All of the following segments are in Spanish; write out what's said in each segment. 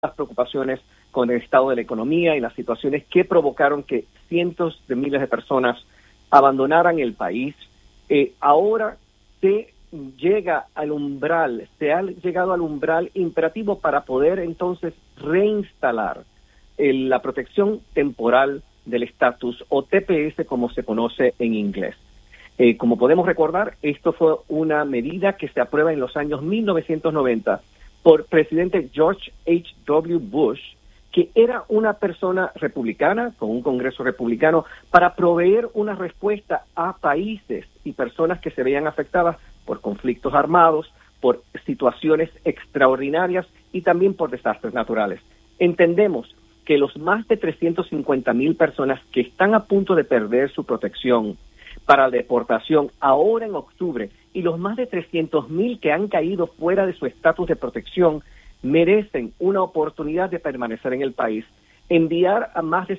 las preocupaciones con el estado de la economía y las situaciones que provocaron que cientos de miles de personas abandonaran el país, ahora se llega al umbral, se ha llegado al umbral imperativo para poder entonces reinstalar la protección temporal del estatus, o TPS como se conoce en inglés. Como podemos recordar, esto fue una medida que se aprueba en los años 1990 por presidente George H.W. Bush, que era una persona republicana, con un Congreso republicano, para proveer una respuesta a países y personas que se veían afectadas por conflictos armados, por situaciones extraordinarias y también por desastres naturales. Entendemos que los más de 350,000 personas que están a punto de perder su protección para la deportación ahora en octubre y los más de 300,000 que han caído fuera de su estatus de protección merecen una oportunidad de permanecer en el país. Enviar a más de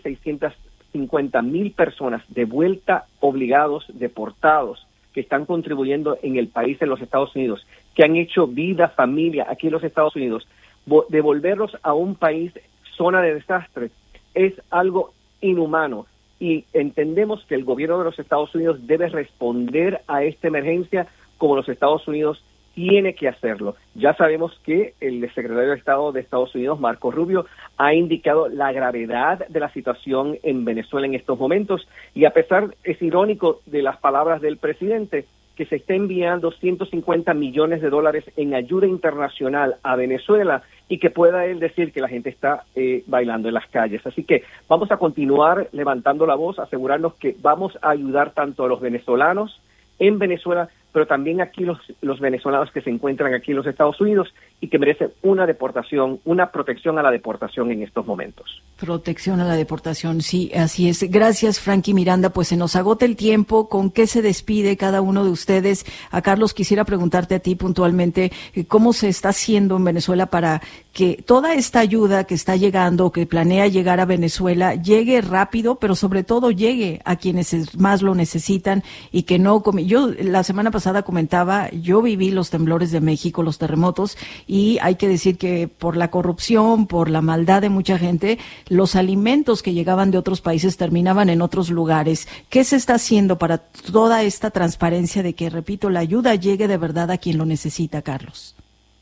650,000 personas de vuelta obligados, deportados, que están contribuyendo en el país, en los Estados Unidos, que han hecho vida, familia aquí en los Estados Unidos, devolverlos a un país zona de desastre, es algo inhumano. Y entendemos que el gobierno de los Estados Unidos debe responder a esta emergencia como los Estados Unidos tiene que hacerlo. Ya sabemos que el secretario de Estado de Estados Unidos, Marco Rubio, ha indicado la gravedad de la situación en Venezuela en estos momentos, y a pesar, es irónico, de las palabras del presidente, que se está enviando $150 millones en ayuda internacional a Venezuela, y que pueda él decir que la gente está bailando en las calles. Así que vamos a continuar levantando la voz, asegurarnos que vamos a ayudar tanto a los venezolanos en Venezuela, pero también aquí los venezolanos que se encuentran aquí en los Estados Unidos y que merecen una deportación, una protección a la deportación en estos momentos. Protección a la deportación, sí, así es. Gracias, Frankie Miranda. Pues se nos agota el tiempo. ¿Con qué se despide cada uno de ustedes? A Carlos, quisiera preguntarte a ti puntualmente, ¿cómo se está haciendo en Venezuela para que toda esta ayuda que está llegando, que planea llegar a Venezuela, llegue rápido, pero sobre todo llegue a quienes más lo necesitan y que no... Yo la semana pasada comentaba, yo viví los temblores de México, los terremotos, y hay que decir que por la corrupción, por la maldad de mucha gente, los alimentos que llegaban de otros países terminaban en otros lugares. ¿Qué se está haciendo para toda esta transparencia de que, repito, la ayuda llegue de verdad a quien lo necesita, Carlos?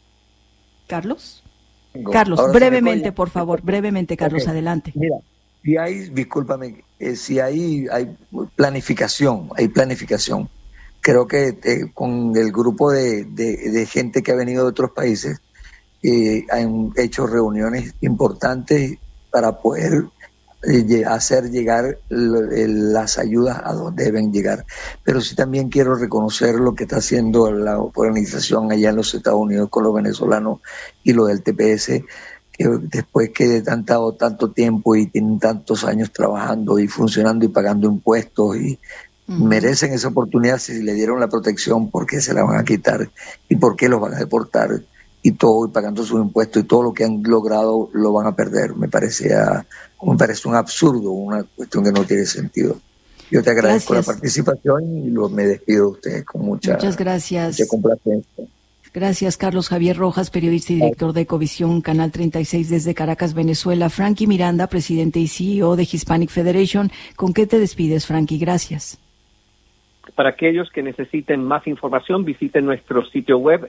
¿Carlos? Carlos, brevemente, por favor, brevemente, Carlos, okay. Adelante. Mira, si hay, discúlpame, si hay planificación, Creo que con el grupo de gente que ha venido de otros países, han hecho reuniones importantes para poder hacer llegar las ayudas a donde deben llegar. Pero sí también quiero reconocer lo que está haciendo la organización allá en los Estados Unidos con los venezolanos y lo del TPS, que después que de tanto tiempo y tienen tantos años trabajando y funcionando y pagando impuestos y merecen esa oportunidad. Si le dieron la protección, ¿por qué se la van a quitar? ¿Y por qué los van a deportar? Y todo, y pagando sus impuestos y todo lo que han logrado lo van a perder. Me parece un absurdo, una cuestión que no tiene sentido. Yo te agradezco la participación y me despido de ustedes con muchas gracias. Mucha complacencia. Gracias, Carlos Javier Rojas, periodista y director de Ecovisión, Canal 36 desde Caracas, Venezuela. Frankie Miranda, presidente y CEO de Hispanic Federation. ¿Con qué te despides, Frankie? Gracias. Para aquellos que necesiten más información, visiten nuestro sitio web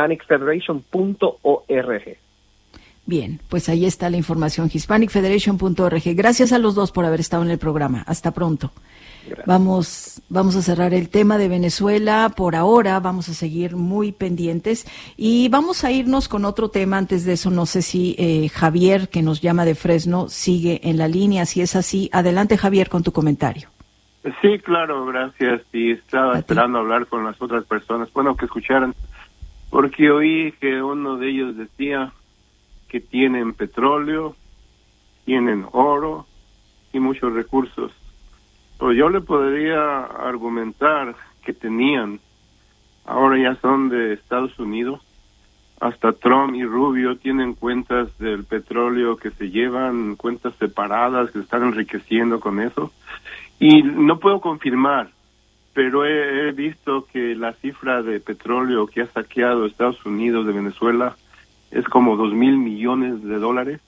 hispanicfederation.org. Bien, pues ahí está la información, hispanicfederation.org. Gracias a los dos por haber estado en el programa. Hasta pronto. Vamos a cerrar el tema de Venezuela por ahora, vamos a seguir muy pendientes y vamos a irnos con otro tema. Antes de eso, no sé si Javier, que nos llama de Fresno, sigue en la línea. Si es así, adelante, Javier, con tu comentario. Sí, claro, gracias. Y estaba esperando hablar con las otras personas, bueno, que escucharan, porque oí que uno de ellos decía que tienen petróleo, tienen oro y muchos recursos. Pues yo le podría argumentar que tenían, ahora ya son de Estados Unidos, hasta Trump y Rubio tienen cuentas del petróleo que se llevan, cuentas separadas, que se están enriqueciendo con eso. Y no puedo confirmar, pero he visto que la cifra de petróleo que ha saqueado Estados Unidos de Venezuela es como 2,000 millones de dólares.